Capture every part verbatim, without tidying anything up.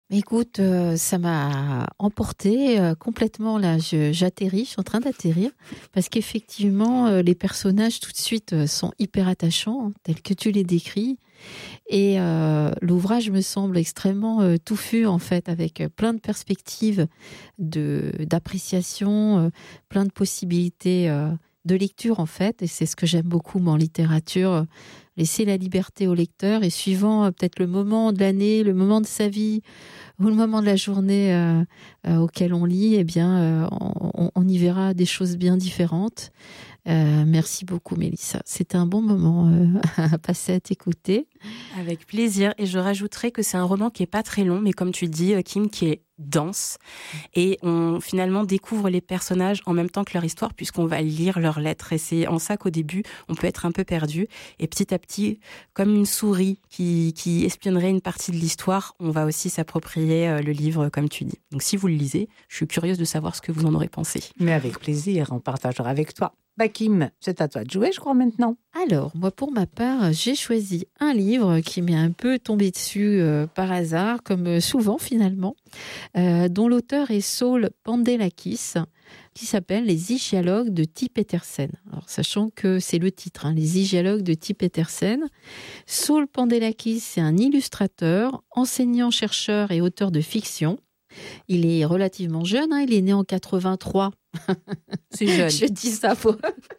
Mais écoute, euh, ça m'a emporté euh, complètement là. Je, j'atterris, je suis en train d'atterrir parce qu'effectivement, euh, les personnages tout de suite euh, sont hyper attachants, hein, tels que tu les décris. Et euh, l'ouvrage me semble extrêmement euh, touffu en fait, avec euh, plein de perspectives de d'appréciation, euh, plein de possibilités euh, de lecture en fait. Et c'est ce que j'aime beaucoup moi, en littérature, euh, laisser la liberté au lecteur et suivant euh, peut-être le moment de l'année, le moment de sa vie ou le moment de la journée euh, euh, auquel on lit, eh bien, euh, on, on y verra des choses bien différentes. Euh, merci beaucoup, Mélissa. C'était un bon moment euh, à passer à t'écouter. Avec plaisir. Et je rajouterais que c'est un roman qui est pas très long, mais comme tu dis, Kim, qui est dense. Et on finalement découvre les personnages en même temps que leur histoire, puisqu'on va lire leurs lettres. Et c'est en ça qu'au début, on peut être un peu perdu. Et petit à petit, comme une souris qui, qui espionnerait une partie de l'histoire, on va aussi s'approprier le livre, comme tu dis. Donc si vous le lisez, je suis curieuse de savoir ce que vous en aurez pensé. Mais avec plaisir, on partagera avec toi. Bah Kim, c'est à toi de jouer, je crois, maintenant. Alors, moi, pour ma part, j'ai choisi un livre qui m'est un peu tombé dessus euh, par hasard, comme souvent finalement, euh, dont l'auteur est Saul Pandelakis, qui s'appelle Les Hygialogues de T. Petersen. Alors, sachant que c'est le titre, hein, Les Hygialogues de T. Petersen. Saul Pandelakis, c'est un illustrateur, enseignant, chercheur et auteur de fiction. Il est relativement jeune, hein, il est né en quatre-vingt-trois. C'est jeune. Je dis ça pour,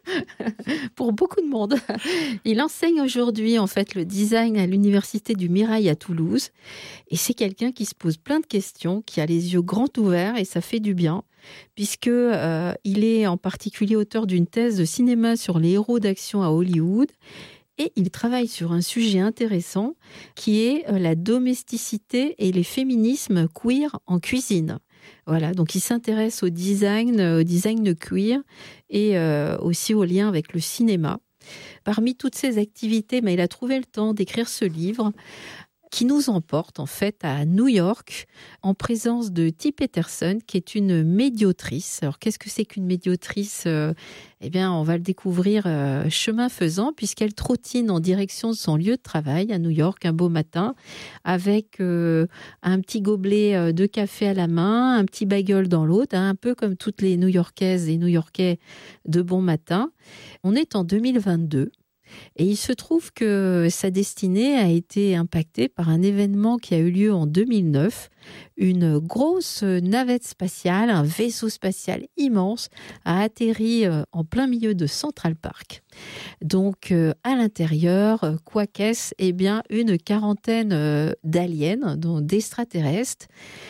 pour beaucoup de monde. Il enseigne aujourd'hui en fait le design à l'université du Mirail à Toulouse. Et c'est quelqu'un qui se pose plein de questions, qui a les yeux grands ouverts et ça fait du bien, puisque euh, il est en particulier auteur d'une thèse de cinéma sur les héros d'action à Hollywood. Et il travaille sur un sujet intéressant qui est la domesticité et les féminismes queer en cuisine. Voilà, donc il s'intéresse au design, au design de cuir et euh, aussi au lien avec le cinéma. Parmi toutes ces activités, mais il a trouvé le temps d'écrire ce livre qui nous emporte en fait à New York en présence de T. Petersen, qui est une médiatrice. Alors qu'est-ce que c'est qu'une médiatrice ? Eh bien, on va le découvrir euh, chemin faisant, puisqu'elle trottine en direction de son lieu de travail à New York un beau matin, avec euh, un petit gobelet de café à la main, un petit bagel dans l'autre, hein, un peu comme toutes les New-Yorkaises et New-Yorkais de bon matin. On est en deux mille vingt-deux. Et il se trouve que sa destinée a été impactée par un événement qui a eu lieu en deux mille neuf. Une grosse navette spatiale, un vaisseau spatial immense, a atterri en plein milieu de Central Park. Donc, à l'intérieur, quoi qu'est-ce ? Eh bien, une quarantaine d'aliens, donc d'extraterrestres.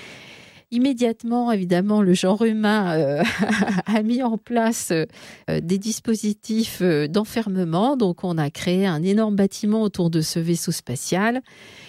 Immédiatement, évidemment, le genre humain euh, a mis en place euh, des dispositifs euh, d'enfermement. Donc, on a créé un énorme bâtiment autour de ce vaisseau spatial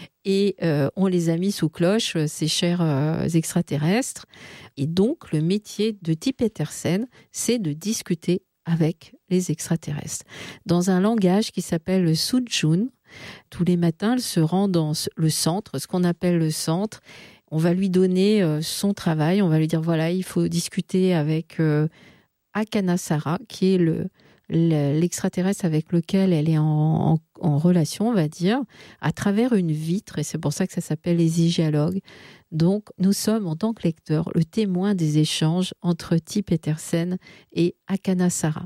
et euh, on les a mis sous cloche, ces chers euh, extraterrestres. Et donc, le métier de T. Petersen, c'est de discuter avec les extraterrestres dans un langage qui s'appelle le Sujun. Tous les matins, elle se rend dans le centre, ce qu'on appelle le centre. On va lui donner euh, son travail, on va lui dire voilà, il faut discuter avec euh, Akanasara, qui est le, le, l'extraterrestre avec lequel elle est en, en, en relation, on va dire, à travers une vitre, et c'est pour ça que ça s'appelle les hygialogues. Donc, nous sommes, en tant que lecteurs, le témoin des échanges entre T. Petersen et Akanasara.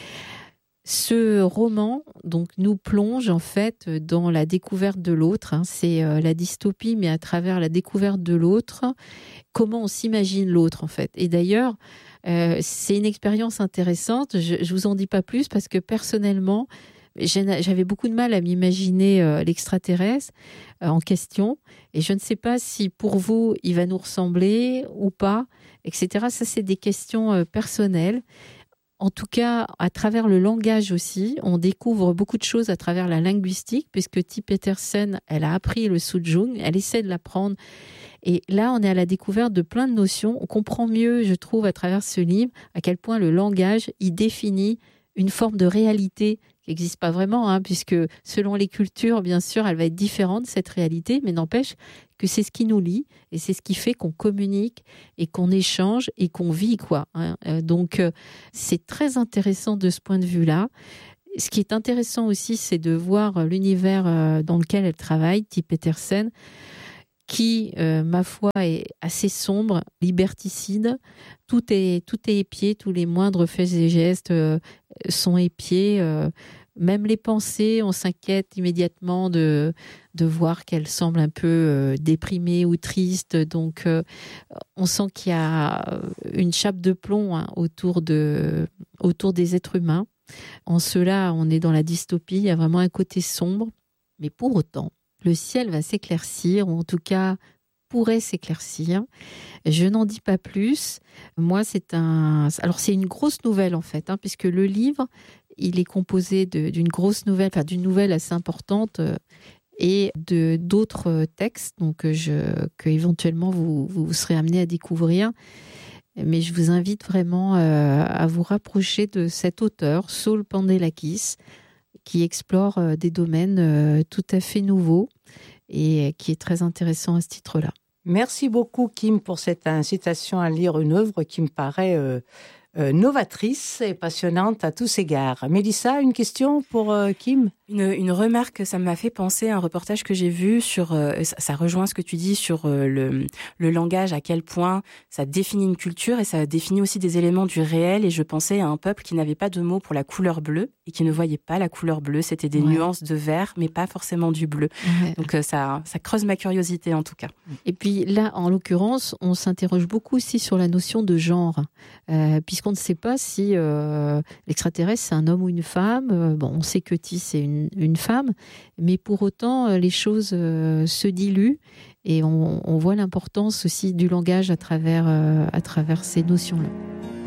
Ce roman donc nous plonge en fait dans la découverte de l'autre. Hein. C'est euh, la dystopie, mais à travers la découverte de l'autre, comment on s'imagine l'autre en fait. Et d'ailleurs, euh, c'est une expérience intéressante. Je, je vous en dis pas plus parce que personnellement, j'avais beaucoup de mal à m'imaginer euh, l'extraterrestre euh, en question. Et je ne sais pas si pour vous, il va nous ressembler ou pas, et cetera. Ça, c'est des questions euh, personnelles. En tout cas, à travers le langage aussi, on découvre beaucoup de choses à travers la linguistique, puisque T. Petersen, elle a appris le Sujung, elle essaie de l'apprendre. Et là, on est à la découverte de plein de notions. On comprend mieux, je trouve, à travers ce livre, à quel point le langage, il définit une forme de réalité qui n'existe pas vraiment, hein, puisque selon les cultures, bien sûr, elle va être différente, cette réalité, mais n'empêche que c'est ce qui nous lie et c'est ce qui fait qu'on communique et qu'on échange et qu'on vit, quoi. Hein. Donc, c'est très intéressant de ce point de vue-là. Ce qui est intéressant aussi, c'est de voir l'univers dans lequel elle travaille, T. Petersen. qui, euh, ma foi, est assez sombre, liberticide. Tout est, tout est épié, tous les moindres faits et gestes euh, sont épiés. Euh, même les pensées, on s'inquiète immédiatement de, de voir qu'elles semblent un peu euh, déprimées ou tristes. Donc, euh, on sent qu'il y a une chape de plomb hein, autour, de, autour des êtres humains. En cela, on est dans la dystopie. Il y a vraiment un côté sombre. Mais pour autant, le ciel va s'éclaircir, ou en tout cas pourrait s'éclaircir. Je n'en dis pas plus. Moi, c'est un. Alors, c'est une grosse nouvelle en fait, hein, puisque le livre, il est composé de, d'une grosse nouvelle, enfin d'une nouvelle assez importante euh, et de d'autres textes, donc je, que éventuellement vous, vous serez amené à découvrir. Mais je vous invite vraiment euh, à vous rapprocher de cet auteur, Saul Pandelakis, qui explore euh, des domaines euh, tout à fait nouveaux et euh, qui est très intéressant à ce titre-là. Merci beaucoup, Kim, pour cette incitation à lire une œuvre qui me paraît euh, euh, novatrice et passionnante à tous égards. Mélissa, une question pour euh, Kim ? Une, une remarque, ça m'a fait penser à un reportage que j'ai vu sur, euh, ça, ça rejoint ce que tu dis sur euh, le, le langage, à quel point ça définit une culture et ça définit aussi des éléments du réel. Et je pensais à un peuple qui n'avait pas de mots pour la couleur bleue et qui ne voyait pas la couleur bleue. C'était des ouais. nuances de vert, mais pas forcément du bleu. Ouais. Donc euh, ça, ça creuse ma curiosité en tout cas. Et puis là, en l'occurrence, on s'interroge beaucoup aussi sur la notion de genre, euh, puisqu'on ne sait pas si euh, l'extraterrestre c'est un homme ou une femme. Euh, bon, on sait que T c'est une une femme, mais pour autant les choses euh, se diluent et on, on voit l'importance aussi du langage à travers, euh, à travers ces notions-là.